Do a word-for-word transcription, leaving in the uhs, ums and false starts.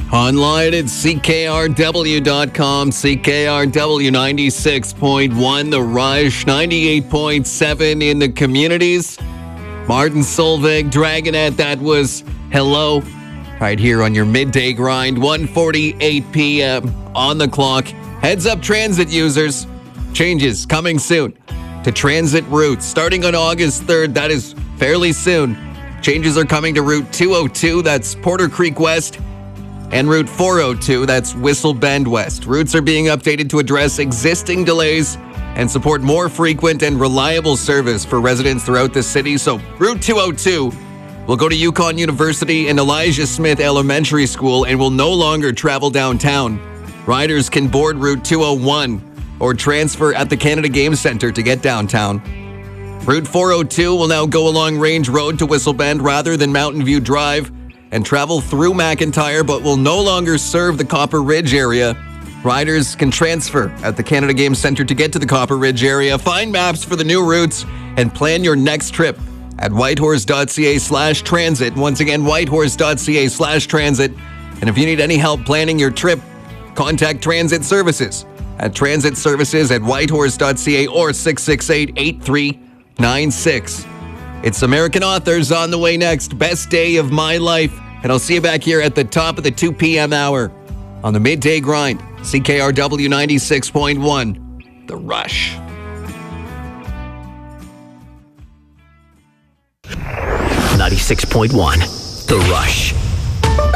Online at C K R W dot com, C K R W ninety-six point one, The Rush, ninety-eight point seven in the communities. Martin Solveig, Dragonette, that was Hello, right here on your midday grind, one forty-eight p.m. on the clock. Heads up, transit users. Changes coming soon to transit routes. Starting on August third, that is fairly soon. Changes are coming to Route two oh two, that's Porter Creek West, and Route four oh two, that's Whistle Bend West. Routes are being updated to address existing delays and support more frequent and reliable service for residents throughout the city. So Route two oh two will go to Yukon University and Elijah Smith Elementary School and will no longer travel downtown. Riders can board Route two oh one or transfer at the Canada Game Centre to get downtown. Route four oh two will now go along Range Road to Whistle Bend rather than Mountain View Drive and travel through McIntyre, but will no longer serve the Copper Ridge area. Riders can transfer at the Canada Game Centre to get to the Copper Ridge area. Find maps for the new routes and plan your next trip at whitehorse.ca slash transit. Once again, whitehorse.ca slash transit. And if you need any help planning your trip, contact Transit Services at transit services at whitehorse.ca or six six eight, eight three nine six. It's American Authors on the way next. Best day of my life. And I'll see you back here at the top of the two p.m. hour on the Midday Grind. C K R W ninety-six point one, The Rush. ninety-six point one, The Rush.